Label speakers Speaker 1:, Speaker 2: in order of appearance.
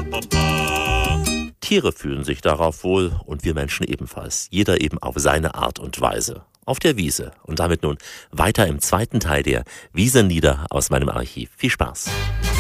Speaker 1: Tiere fühlen sich darauf wohl und wir Menschen ebenfalls. Jeder eben auf seine Art und Weise. Auf der Wiese. Und damit nun weiter im zweiten Teil der Wiesenlieder aus meinem Archiv. Viel Spaß.